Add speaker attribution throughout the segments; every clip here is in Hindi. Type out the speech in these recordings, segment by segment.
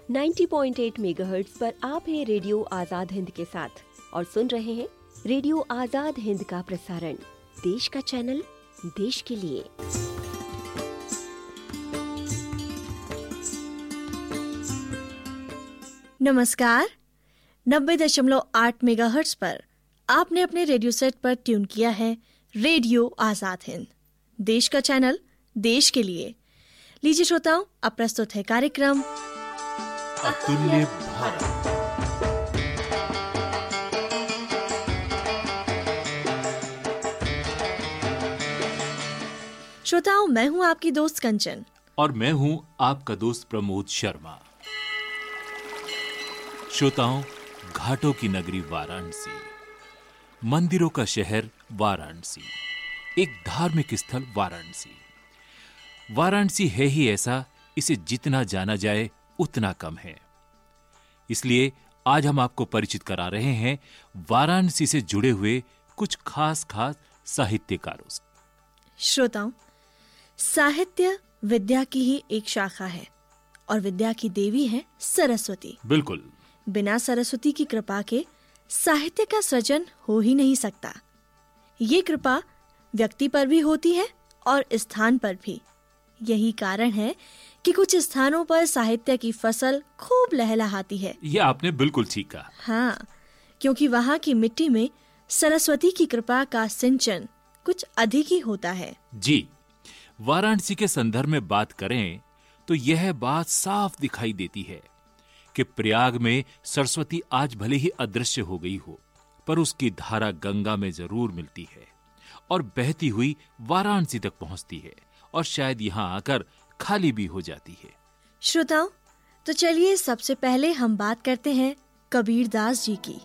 Speaker 1: 90.8 मेगाहर्ट्ज पर आप हैं रेडियो आजाद हिंद के साथ और सुन रहे हैं रेडियो आजाद हिंद का प्रसारण देश का चैनल, देश के लिए।
Speaker 2: नमस्कार। 90.8 मेगाहर्ट्ज पर आपने अपने रेडियो सेट पर ट्यून किया है रेडियो आजाद हिंद, देश का चैनल, देश के लिए। लीजिए श्रोताओं, अब प्रस्तुत है कार्यक्रम
Speaker 3: अतुल्य भारत।
Speaker 2: श्रोताओं, मैं हूं आपकी दोस्त कंचन
Speaker 3: और मैं हूं आपका दोस्त प्रमोद शर्मा। श्रोताओं, घाटों की नगरी वाराणसी, मंदिरों का शहर वाराणसी, एक धार्मिक स्थल वाराणसी। वाराणसी है ही ऐसा, इसे जितना जाना जाए उतना कम है। इसलिए आज हम आपको परिचित करा रहे हैं वाराणसी से जुड़े हुए कुछ खास साहित्यकारों से।
Speaker 2: श्रोताओं, साहित्य विद्या की ही एक शाखा है और विद्या की देवी है सरस्वती।
Speaker 3: बिल्कुल।
Speaker 2: बिना सरस्वती की कृपा के साहित्य का सृजन हो ही नहीं सकता। ये कृपा व्यक्ति पर भी होती है और स्थान पर भी। यही कारण है कि कुछ स्थानों पर साहित्य की फसल खूब लहलहाती है।
Speaker 3: ये आपने बिल्कुल ठीक कहा।
Speaker 2: हाँ, क्योंकि वहाँ की मिट्टी में सरस्वती की कृपा का सिंचन कुछ अधिक ही होता है।
Speaker 3: जी, वाराणसी के संदर्भ में बात करें तो यह बात साफ दिखाई देती है कि प्रयाग में सरस्वती आज भले ही अदृश्य हो गई हो, पर उसकी धारा गंगा में जरूर मिलती है और बहती हुई वाराणसी तक पहुंचती है और शायद यहाँ आकर खाली भी हो जाती है।
Speaker 2: श्रोताओं, तो चलिए सबसे पहले हम बात करते हैं कबीरदास जी की।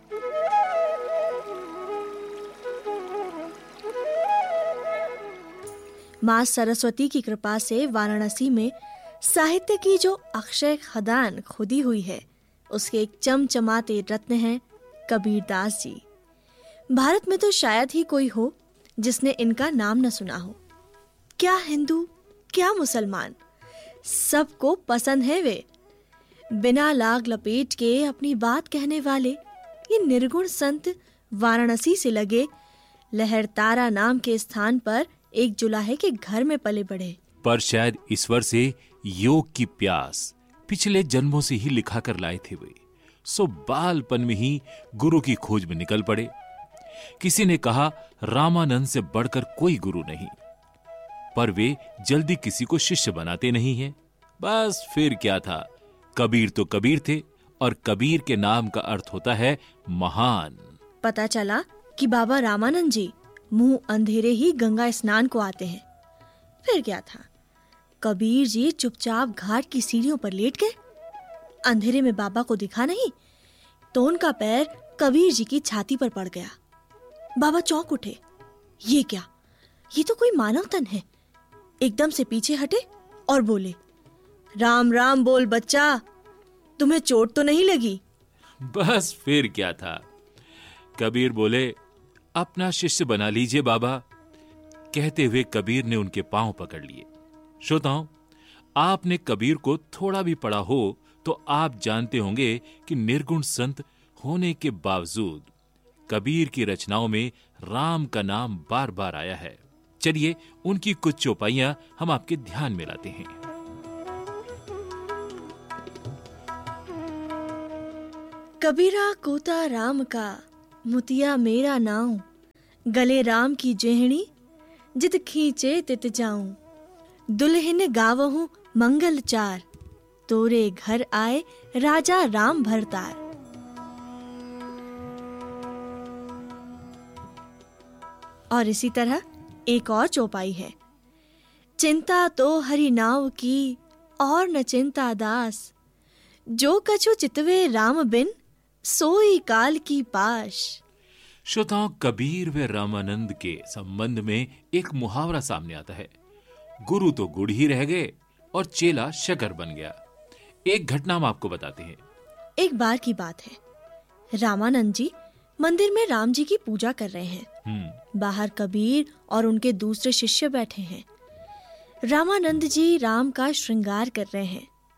Speaker 2: मां सरस्वती की कृपा से वाराणसी में साहित्य की जो अक्षय खदान खुदी हुई है, उसके एक चमचमाते रत्न हैं कबीरदास जी। भारत में तो शायद ही कोई हो जिसने इनका नाम न सुना हो। क्या हिंदू, क्या मुसलमान, सबको पसंद है वे। बिना लाग लपेट के अपनी बात कहने वाले ये निर्गुण संत वाराणसी से लगे लहरतारा नाम के स्थान पर एक जुलाहे के घर में पले बढ़े।
Speaker 3: पर शायद ईश्वर से योग की प्यास पिछले जन्मों से ही लिखा कर लाए थे वे, सो बालपन में ही गुरु की खोज में निकल पड़े। किसी ने कहा रामानंद से बढ़कर कोई गुरु नहीं, पर वे जल्दी किसी को शिष्य बनाते नहीं हैं। बस फिर क्या था, कबीर तो कबीर थे और कबीर के नाम का अर्थ होता है महान।
Speaker 2: पता चला कि बाबा रामानंद जी मुंह अंधेरे ही गंगा स्नान को आते हैं। फिर क्या था, कबीर जी चुपचाप घाट की सीढ़ियों पर लेट गए। अंधेरे में बाबा को दिखा नहीं तो उनका पैर कबीर जी की छाती पर पड़ गया। बाबा चौंक उठे। ये क्या, ये तो कोई मानव तन है। एकदम से पीछे हटे और बोले, राम राम बोल बच्चा, तुम्हें चोट तो नहीं लगी?
Speaker 3: बस फिर क्या था, कबीर बोले, अपना शिष्य बना लीजिए बाबा। कहते हुए कबीर ने उनके पांव पकड़ लिए। श्रोताओं, आपने कबीर को थोड़ा भी पढ़ा हो तो आप जानते होंगे कि निर्गुण संत होने के बावजूद कबीर की रचनाओं में राम का नाम बार बार आया है। चलिए उनकी कुछ चौपाइयां हम आपके ध्यान में लाते हैं।
Speaker 2: कबीरा कोता राम का, मुतिया मेरा नाऊ, गले राम की जेहणी, जित खींचे तित जाऊं। दुल्हन गावहूं मंगल चार, तोरे घर आए राजा राम भरतार। और इसी तरह एक और चौपाई है। चिंता तो हरि नाव की और न चिंता दास, जो कछु चितवे राम बिन, सोई काल की पाश।
Speaker 3: श्रोताओं, कबीर व रामानंद के संबंध में एक मुहावरा सामने आता है, गुरु तो गुड़ ही रह गए और चेला शकर बन गया। एक घटना हम आपको बताते हैं।
Speaker 2: एक बार की बात है, रामानंद जी मंदिर में राम जी की पूजा कर रहे हैं। बाहर कबीर और उनके दूसरे शिष्य बैठे हैं। रामानंद जी राम का श्रृंगार कर रहे हैं।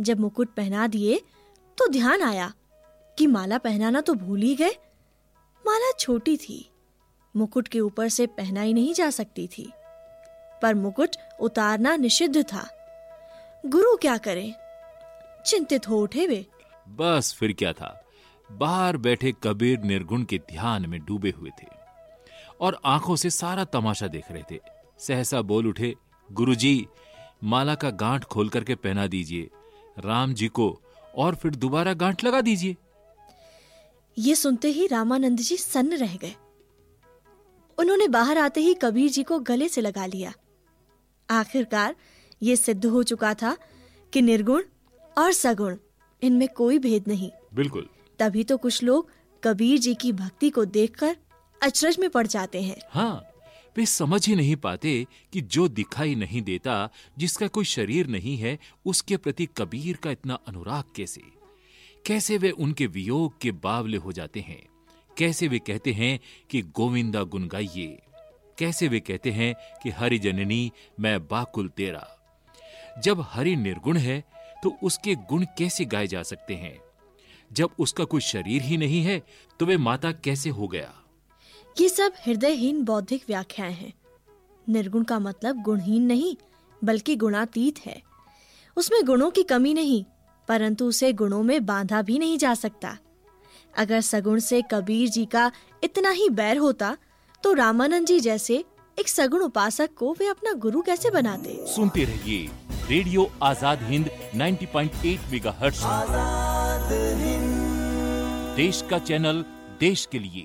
Speaker 2: जब मुकुट पहना दिए तो ध्यान आया कि माला पहनाना तो भूल ही गए। माला छोटी थी, मुकुट के ऊपर से पहनाई नहीं जा सकती थी, पर मुकुट उतारना निषिद्ध था। गुरु क्या करें? चिंतित हो उठे वे।
Speaker 3: बस फिर क्या था, बाहर बैठे कबीर निर्गुण के ध्यान में डूबे हुए थे और आंखों से सारा तमाशा देख रहे थे। सहसा बोल उठे, गुरुजी, माला का गांठ खोल करके पहना दीजिए राम जी को और फिर दोबारा गांठ लगा दीजिए।
Speaker 2: ये सुनते ही रामानंद जी सन्न रह गए। उन्होंने बाहर आते ही कबीर जी को गले से लगा लिया। आखिरकार ये सिद्ध हो चुका था कि निर्गुण और सगुण, इनमें कोई भेद नहीं।
Speaker 3: बिल्कुल।
Speaker 2: तभी तो कुछ लोग कबीर जी की भक्ति को देखकर अचरज में पड़ जाते हैं।
Speaker 3: हाँ, वे समझ ही नहीं पाते कि जो दिखाई नहीं देता, जिसका कोई शरीर नहीं है, उसके प्रति कबीर का इतना अनुराग कैसे? कैसे वे उनके वियोग के बावले हो जाते हैं? कैसे वे कहते हैं कि गोविंदा गुन गाइए? कैसे वे कहते हैं कि हरि जननी मैं बाकुल तेरा? जब हरि निर्गुण है तो उसके गुण कैसे गाए जा सकते हैं? जब उसका कोई शरीर ही नहीं है तो वे माता कैसे हो गया?
Speaker 2: ये सब हृदयहीन बौद्धिक व्याख्याएं हैं। निर्गुण का मतलब गुणहीन नहीं, बल्कि गुणातीत है। उसमें गुणों की कमी नहीं, परंतु उसे गुणों में बांधा भी नहीं जा सकता। अगर सगुण से कबीर जी का इतना ही बैर होता तो रामानंद जी जैसे एक सगुण उपासक को वे अपना गुरु कैसे बनाते?
Speaker 3: सुनते रहिए रेडियो आजाद हिंद 90.8 मेगाहर्ट्ज, देश का चैनल, देश के लिए।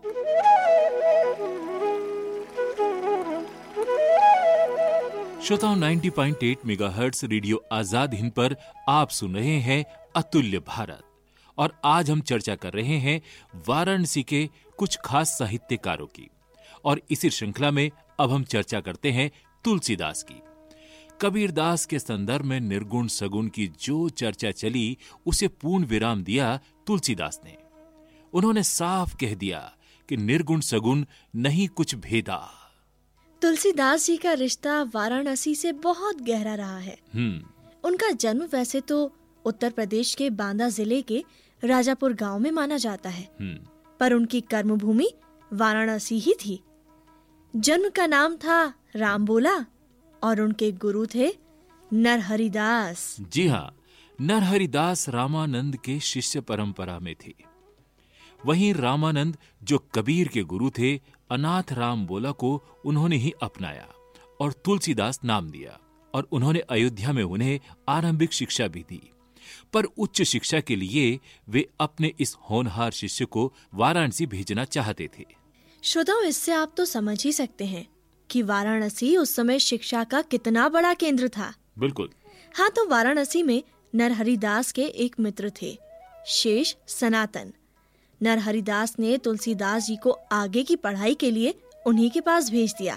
Speaker 3: श्रोताओं, 90.8 मेगाहर्ट्ज रेडियो आजाद हिंद पर आप सुन रहे हैं अतुल्य भारत, और आज हम चर्चा कर रहे हैं वाराणसी के कुछ खास साहित्यकारों की। और इसी श्रृंखला में अब हम चर्चा करते हैं तुलसीदास की। कबीरदास के संदर्भ में निर्गुण सगुण की जो चर्चा चली, उसे पूर्ण विराम दिया तुलसीदास ने। उन्होंने साफ कह दिया कि निर्गुण सगुण नहीं कुछ भेदा।
Speaker 2: तुलसीदास जी का रिश्ता वाराणसी से बहुत गहरा रहा है। उनका जन्म वैसे तो उत्तर प्रदेश के बांदा जिले के राजापुर गांव में माना जाता है, पर उनकी कर्मभूमि वाराणसी ही थी। जन्म का नाम था रामबोला और उनके गुरु थे नरहरिदास।
Speaker 3: जी हाँ, नरहरिदास रामानंद के शिष्य परंपरा में थे। वहीं रामानंद, जो कबीर के गुरु थे, अनाथ रामबोला को उन्होंने ही अपनाया और तुलसीदास नाम दिया, और उन्होंने अयोध्या में उन्हें आरंभिक शिक्षा भी दी। पर उच्च शिक्षा के लिए वे अपने इस होनहार शिष्य को वाराणसी भेजना चाहते थे।
Speaker 2: श्रोताओं, इससे आप तो समझ ही सकते हैं कि वाराणसी उस समय शिक्षा का कितना बड़ा केंद्र था।
Speaker 3: बिल्कुल।
Speaker 2: हाँ, तो वाराणसी में नरहरिदास के एक मित्र थे, शेष सनातन। नरहरिदास ने तुलसीदास जी को आगे की पढ़ाई के लिए उन्हीं के पास भेज दिया।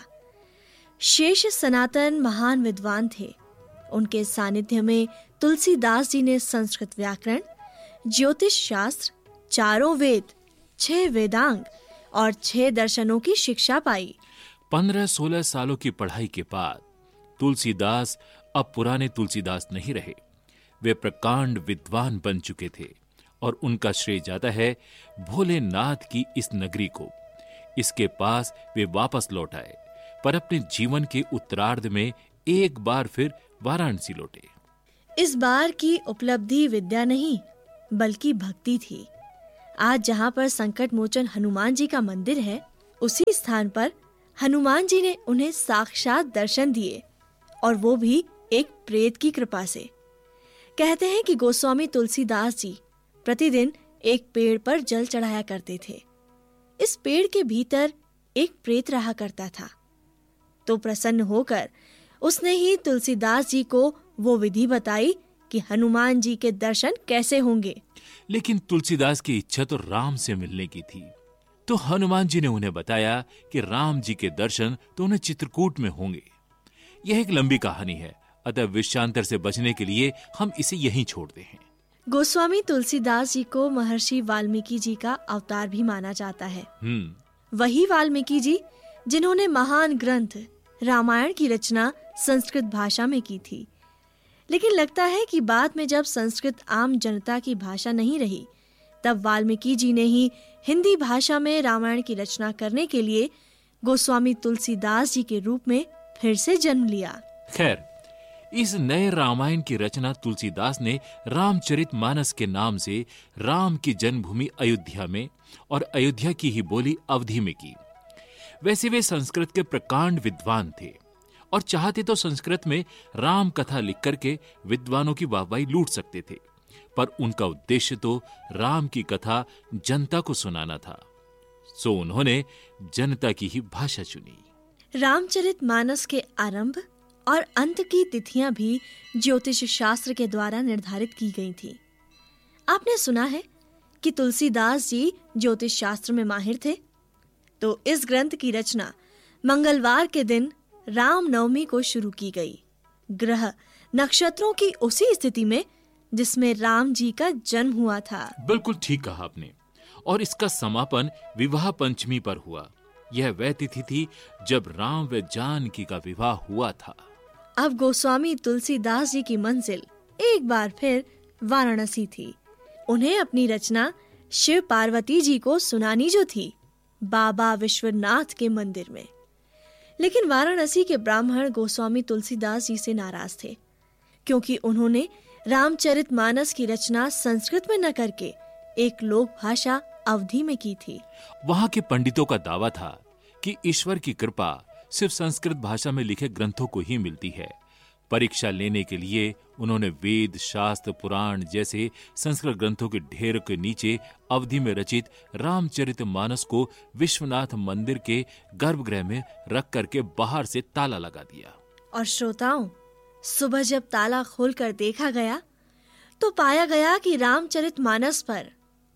Speaker 2: शेष सनातन महान विद्वान थे। उनके सानिध्य में तुलसीदास जी ने संस्कृत व्याकरण, ज्योतिष शास्त्र, 4 वेद, 6 वेदांग और 6 दर्शनों की शिक्षा पाई।
Speaker 3: 15-16 सालों की पढ़ाई के बाद तुलसीदास अब पुराने तुलसीदास नहीं रहे। वे प्रकांड विद्वान बन चुके थे, और उनका श्रेय जाता है भोलेनाथ की इस नगरी को। इसके पास वे वापस लौट आए, पर अपने जीवन के उत्तरार्ध में एक बार फिर वाराणसी लौटे।
Speaker 2: इस बार की उपलब्धि विद्या नहीं, बल्कि भक्ति थी। आज जहाँ पर संकट मोचन हनुमान जी का मंदिर है, उसी स्थान पर हनुमान जी ने उन्हें साक्षात दर्शन दिए, और वो भी एक प्रेत की कृपा से। कहते हैं कि गोस्वामी तुलसीदास जी प्रतिदिन एक पेड़ पर जल चढ़ाया करते थे। इस पेड़ के भीतर एक प्रेत रहा करता था। तो प्रसन्न होकर उसने ही तुलसीदास जी को वो विधि बताई कि हनुमान जी के दर्शन कैसे होंगे।
Speaker 3: लेकिन तुलसीदास की इच्छा तो राम से मिलने की थी। तो हनुमान जी ने उन्हें बताया कि राम जी के दर्शन तो उन्हें चित्रकूट में होंगे। यह एक लंबी कहानी है, अतः विषयांतर से बचने के लिए हम इसे यहीं छोड़ते हैं।
Speaker 2: गोस्वामी तुलसीदास जी को महर्षि वाल्मीकि जी का अवतार भी माना जाता है। वही वाल्मीकि जी जिन्होंने महान ग्रंथ रामायण की रचना संस्कृत भाषा में की थी। लेकिन लगता है कि बाद में जब संस्कृत आम जनता की भाषा नहीं रही, तब वाल्मीकि जी ने ही हिंदी भाषा में रामायण की रचना करने के लिए गोस्वामी तुलसीदास जी के रूप में फिर से जन्म लिया।
Speaker 3: खैर, इस नए रामायण की रचना तुलसीदास ने रामचरितमानस के नाम से राम की जन्मभूमि अयोध्या में और अयोध्या की ही बोली अवधि में की। वैसे वे संस्कृत के प्रकांड विद्वान थे और चाहते तो संस्कृत में राम कथा लिख करके विद्वानों की वाहवाही लूट सकते थे, पर उनका उद्देश्य तो राम की कथा जनता को सुनाना था, सो उन्होंने जनता की ही भाषा चुनी।
Speaker 2: रामचरितमानस के आरंभ और अंत की तिथियां भी ज्योतिष शास्त्र के द्वारा निर्धारित की गई थी। आपने सुना है कि तुलसीदास जी ज्योतिष शास्त्र में माहिर थे, तो इस ग्रंथ की रचना मंगलवार के दिन रामनवमी को शुरू की गई, ग्रह नक्षत्रों की उसी स्थिति में जिसमें राम जी का जन्म हुआ था।
Speaker 3: बिल्कुल ठीक कहा आपने। और इसका समापन विवाह पंचमी पर हुआ। यह वह तिथि थी जब राम व जानकी का विवाह हुआ था।
Speaker 2: अब गोस्वामी तुलसीदास जी की मंजिल एक बार फिर वाराणसी थी। उन्हें अपनी रचना शिव पार्वती जी को सुनानी जो थी बाबा विश्वनाथ के मंदिर में। लेकिन वाराणसी के ब्राह्मण गोस्वामी तुलसीदास जी से नाराज थे, क्योंकि उन्होंने रामचरितमानस की रचना संस्कृत में न करके एक लोक भाषा अवधि में की थी।
Speaker 3: वहां के पंडितों का दावा था कि ईश्वर की कृपा सिर्फ संस्कृत भाषा में लिखे ग्रंथों को ही मिलती है। परीक्षा लेने के लिए उन्होंने वेद, शास्त्र, पुराण जैसे संस्कृत ग्रंथों के ढेर के नीचे अवधि में रचित रामचरितमानस को विश्वनाथ मंदिर के गर्भगृह में रख करके बाहर से ताला लगा दिया।
Speaker 2: और श्रोताओं, सुबह जब ताला खोलकर देखा गया तो पाया गया कि रामचरितमानस पर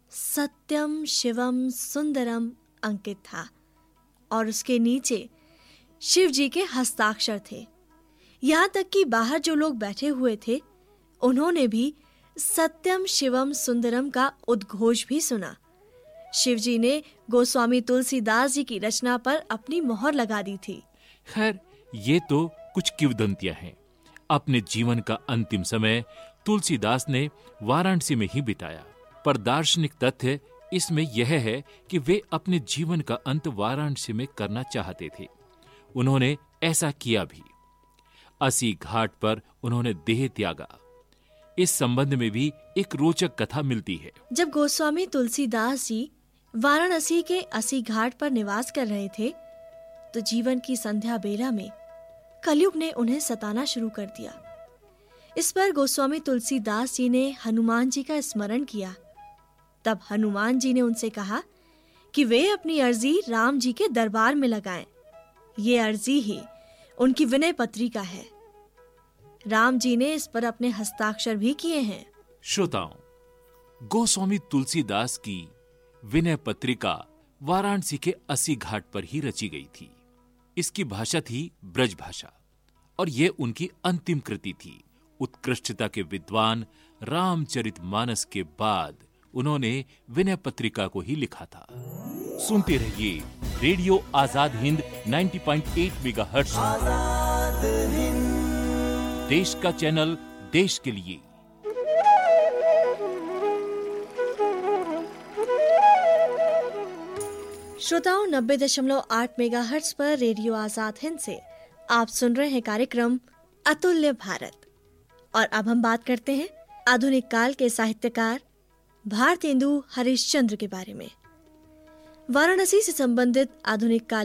Speaker 2: सत्यम शिवम सुंदरम अंकित था और उसके नीचे शिव जी के हस्ताक्षर थे। यहाँ तक कि बाहर जो लोग बैठे हुए थे उन्होंने भी सत्यम शिवम सुंदरम का उद्घोष भी सुना। शिव जी ने गोस्वामी तुलसीदास जी की रचना पर अपनी मोहर लगा दी थी।
Speaker 3: खैर, ये तो कुछ किंवदंतियां हैं। अपने जीवन का अंतिम समय तुलसीदास ने वाराणसी में ही बिताया, पर दार्शनिक तथ्य इसमें यह है कि वे अपने जीवन का अंत वाराणसी में करना चाहते थे। उन्होंने ऐसा किया भी। अस्सी घाट पर उन्होंने देह त्यागा। इस संबंध में भी एक रोचक कथा मिलती है।
Speaker 2: जब गोस्वामी तुलसीदास जी वाराणसी के अस्सी घाट पर निवास कर रहे थे, तो जीवन की संध्या बेला में कलयुग ने उन्हें सताना शुरू कर दिया। इस पर गोस्वामी तुलसीदास जी ने हनुमान जी का स्मरण किया। तब हनुमान जी ने उनसे कहा कि वे अपनी अर्जी राम जी के दरबार में लगाएं। ये अर्जी ही उनकी विनय पत्रिका है। राम जी ने इस पर अपने हस्ताक्षर भी किए हैं।
Speaker 3: श्रोताओं, गोस्वामी तुलसीदास की विनय पत्रिका वाराणसी के अस्सी घाट पर ही रची गई थी। इसकी भाषा थी ब्रज भाषा और यह उनकी अंतिम कृति थी। उत्कृष्टता के विद्वान रामचरितमानस के बाद उन्होंने विनय पत्रिका को ही लिखा था। सुनते रहिए रेडियो आजाद हिंद 90.8 मेगाहर्ट्ज, देश का चैनल, देश के लिए।
Speaker 2: श्रोताओं, 90.8 मेगाहर्ट्ज पर रेडियो आजाद हिंद से आप सुन रहे हैं कार्यक्रम अतुल्य भारत। और अब हम बात करते हैं आधुनिक काल के साहित्यकार भारतेंदु हरिश्चंद्र के बारे में। वाराणसी से संबंधित आधुनिक काल